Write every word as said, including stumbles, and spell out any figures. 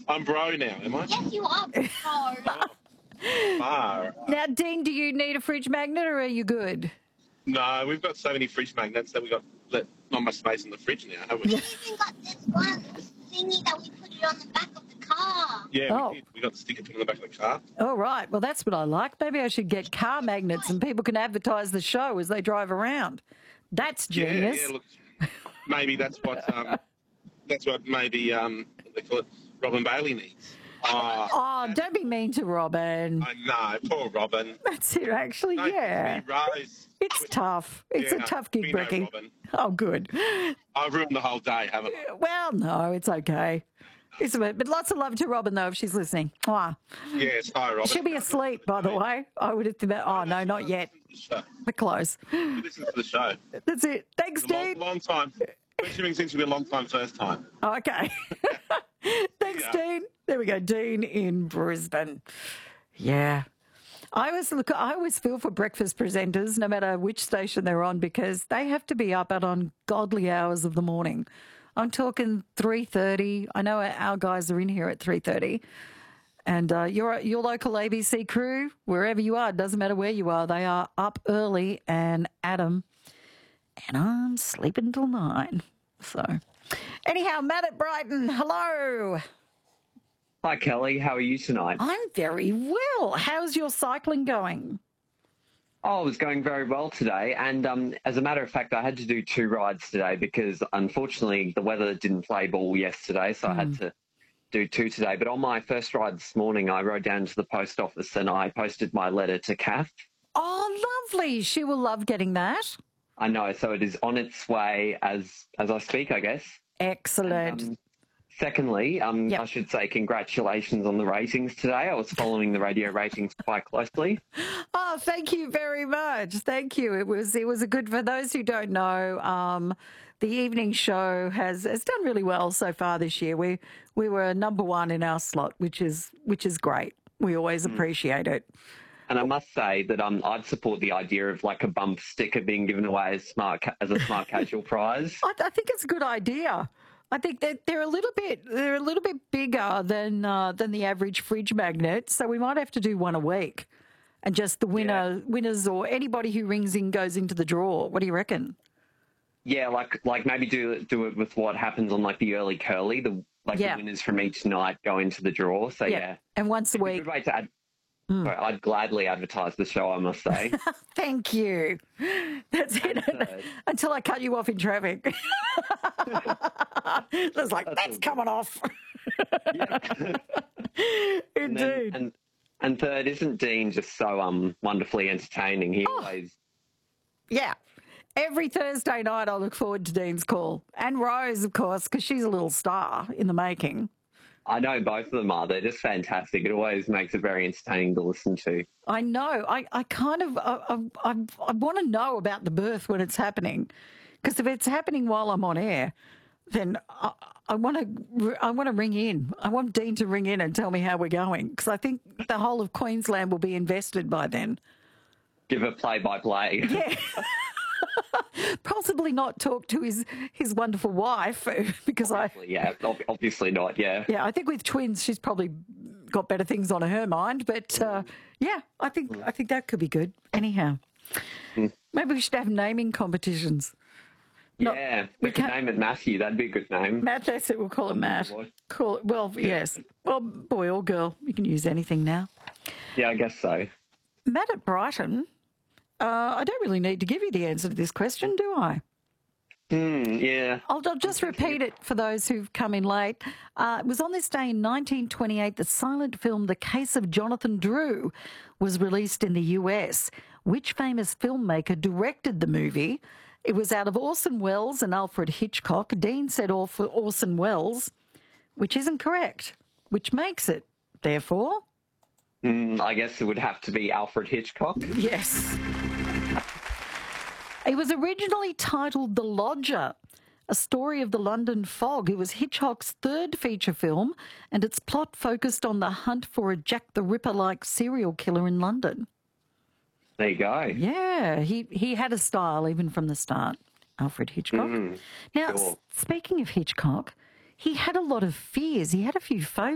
I'm bro now, am I? Yes, you are. Oh. Far. Now, Dean, do you need a fridge magnet or are you good? No, we've got so many fridge magnets that we've got let, not much space in the fridge now, have we? We even got this one thingy that we put it on the back of the car. Yeah, Oh. we did. We got the sticker put on the back of the car. All right. Well, that's what I like. Maybe I should get car magnets and people can advertise the show as they drive around. That's genius. Yeah, yeah, look, maybe that's what um, that's what maybe um, what they call it, Robin Bailey needs. Oh, Oh, don't be mean to Robin. I know, poor Robin. That's it, actually. No, Yeah. me, Rose. It's tough. It's Yeah, a tough we gig, know Bricky. Robin. Oh, good. I've ruined the whole day, haven't I? Well, no, it's okay. It's a bit, but lots of love to Robin, though, if she's listening. Mwah. Yes, hi, Robin. She'll be asleep, by the way. I would have thought, oh, no, not yet. We're close. Listen to the show. That's it. Thanks, It's a long, Dean. long time. Questioning seems to be a long time first time. Okay. Thanks, Yeah. Dean. There we go. Dean in Brisbane. Yeah. I always look. I always feel for breakfast presenters, no matter which station they're on, because they have to be up at ungodly hours of the morning. I'm talking three thirty. I know our guys are in here at three thirty, and uh, your your local A B C crew, wherever you are, doesn't matter where you are, they are up early and at 'em. And I'm sleeping till nine. So, anyhow, Matt at Brighton, hello. Hi, Kelly. How are you tonight? I'm very well. How's your cycling going? Oh, it was going very well today. And um, as a matter of fact, I had to do two rides today because unfortunately the weather didn't play ball yesterday. So I had to do two today. But on my first ride this morning, I rode down to the post office and I posted my letter to Kath. Oh, lovely. She will love getting that. I know. So it is on its way as, as I speak, I guess. Excellent. Um, Secondly, um, Yep. I should say congratulations on the ratings today. I was following the radio ratings quite closely. Oh, thank you very much. Thank you. It was it was a good, for those who don't know, um, the evening show has, has done really well so far this year. We we were number one in our slot, which is which is great. We always appreciate it. And I must say that um, I'd support the idea of like a bump sticker being given away as smart ca- as a smart casual prize. I, I think it's a good idea. I think that they're a little bit they're a little bit bigger than uh, than the average fridge magnet, so we might have to do one a week, and just the winner winners or anybody who rings in goes into the draw. What do you reckon? Yeah, like like maybe do do it with what happens on like the early curly. The like Yeah. the winners from each night go into the draw. So yeah, And once a It'd be a week. good way to ad- Sorry, I'd gladly advertise the show. I must say. Thank you. That's it. uh, Until I cut you off in traffic. It's like, that's coming off. And Indeed. then, and and third, isn't Dean just so um wonderfully entertaining? He Oh. always Yeah. Every Thursday night, I look forward to Dean's call. And Rose, of course, because she's a little star in the making. I know both of them are. They're just fantastic. It always makes it very entertaining to listen to. I know. I, I kind of I, I, I, I want to know about the birth when it's happening, because if it's happening while I'm on air, then I, I want to I want to ring in. I want Dean to ring in and tell me how we're going, because I think the whole of Queensland will be invested by then. Give a play-by-play. Yeah. Possibly not talk to his his wonderful wife, because I Yeah, ob- obviously not. Yeah. yeah I think with twins she's probably got better things on her mind. But uh, yeah, I think I think that could be good. Anyhow, maybe we should have naming competitions. Not- Yeah, we we could can't- name it Matthew. That'd be a good name. Matt, that's it. We'll call it Matt. boy. Call it, well, yes. Well, boy or girl, you can use anything now. Yeah, I guess so. Matt at Brighton. Uh, I don't really need to give you the answer to this question, do I? Hmm, yeah. I'll, I'll just repeat it for those who've come in late. Uh, it was on this day in nineteen twenty-eight the silent film The Case of Jonathan Drew was released in the U S. Which famous filmmaker directed the movie? It was out of Orson Welles and Alfred Hitchcock. Dean said Orf- Orson Welles, which isn't correct, which makes it, therefore, Mm, I guess it would have to be Alfred Hitchcock. yes. It was originally titled The Lodger, a story of the London fog. It was Hitchcock's third feature film, and its plot focused on the hunt for a Jack the Ripper-like serial killer in London. There you go. Yeah, he, he had a style even from the start, Alfred Hitchcock. Now, sure. s- speaking of Hitchcock, he had a lot of fears. He had a few phobias.